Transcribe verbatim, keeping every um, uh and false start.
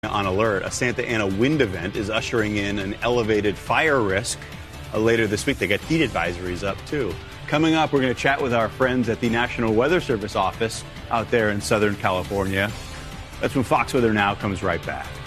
On alert, a Santa Ana wind event is ushering in an elevated fire risk. Uh, later this week, they got heat advisories up, too. Coming up, we're going to chat with our friends at the National Weather Service office out there in Southern California. That's when Fox Weather Now comes right back.